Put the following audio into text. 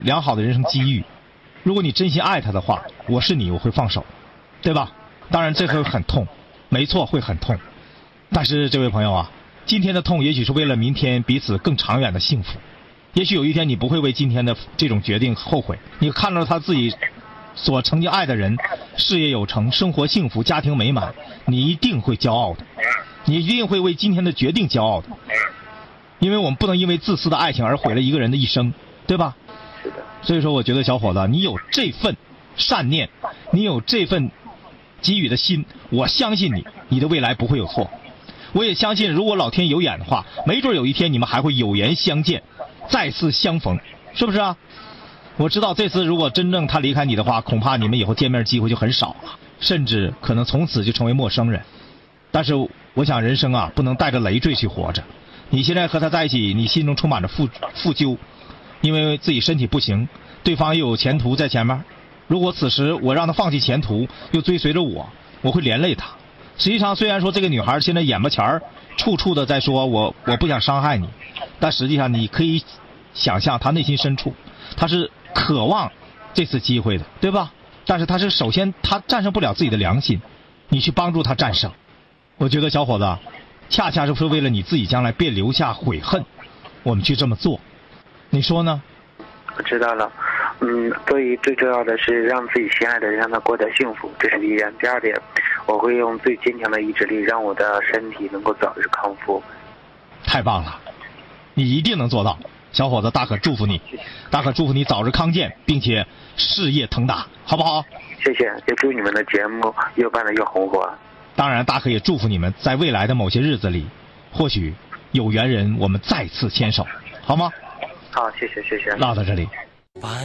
良好的人生机遇。如果你真心爱他的话，我是你，我会放手，对吧？当然这会很痛，没错，会很痛。但是这位朋友啊，今天的痛也许是为了明天彼此更长远的幸福。也许有一天你不会为今天的这种决定后悔，你看到他自己所曾经爱的人事业有成，生活幸福，家庭美满，你一定会骄傲的，你一定会为今天的决定骄傲的。因为我们不能因为自私的爱情而毁了一个人的一生，对吧？ 是的。 所以说我觉得小伙子，你有这份善念，你有这份给予的心，我相信你，你的未来不会有错。我也相信如果老天有眼的话，没准有一天你们还会有缘相见，再次相逢，是不是啊？我知道这次如果真正他离开你的话，恐怕你们以后见面机会就很少了，甚至可能从此就成为陌生人。但是我想人生啊，不能带着累赘去活着。你现在和他在一起，你心中充满着负疚，因为自己身体不行，对方又有前途在前面。如果此时我让他放弃前途，又追随着我会连累他。实际上虽然说这个女孩现在眼巴前儿处处的在说我不想伤害你，但实际上你可以想象她内心深处她是渴望这次机会的，对吧？但是她是首先她战胜不了自己的良心，你去帮助她战胜。我觉得小伙子恰恰是为了你自己将来别留下悔恨，我们去这么做，你说呢？ 我知道了。所以最重要的是让自己心爱的人让他过得幸福，这是第一点。第二点，我会用最坚强的意志力让我的身体能够早日康复。 太棒了，你一定能做到，小伙子，大可祝福你，大可祝福你早日康健，并且事业腾达，好不好？ 谢谢，也祝你们的节目越办得越红火。 当然，大可也祝福你们在未来的某些日子里，或许有缘人我们再次牵手，好吗？ 好，谢谢。 唠到这里。